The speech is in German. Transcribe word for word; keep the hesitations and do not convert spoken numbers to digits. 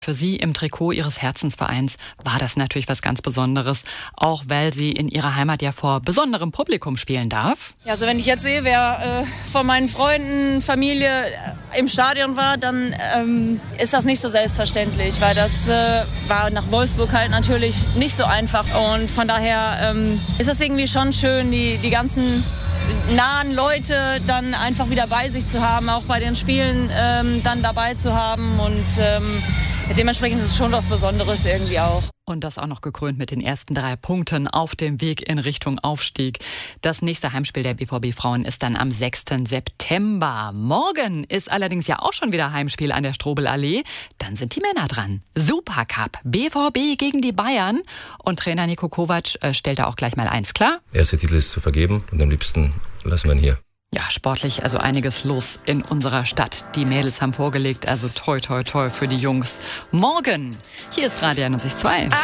Für Sie im Trikot Ihres Herzensvereins war das natürlich was ganz Besonderes, auch weil sie in ihrer Heimat ja vor besonderem Publikum spielen darf. Ja, also wenn ich jetzt sehe, wer äh, von meinen Freunden, Familie äh, im Stadion war, dann ähm, ist das nicht so selbstverständlich, weil das äh, war nach Wolfsburg halt natürlich nicht so einfach. Und von daher ähm, ist das irgendwie schon schön, die, die ganzen nahen Leute dann einfach wieder bei sich zu haben, auch bei den Spielen ähm, dann dabei zu haben und ähm, dementsprechend ist es schon was Besonderes irgendwie auch. Und das auch noch gekrönt mit den ersten drei Punkten auf dem Weg in Richtung Aufstieg. Das nächste Heimspiel der B V B-Frauen ist dann am sechsten September. Morgen ist allerdings ja auch schon wieder Heimspiel an der Strobelallee. Dann sind die Männer dran. Supercup, B V B gegen die Bayern. Und Trainer Niko Kovac äh, stellt da auch gleich mal eins klar. Erster Titel ist zu vergeben und am liebsten lassen wir ihn hier. Ja, sportlich also einiges los in unserer Stadt. Die Mädels haben vorgelegt, also toi toi toi für die Jungs. Morgen, hier ist Radio einundneunzig Komma zwei.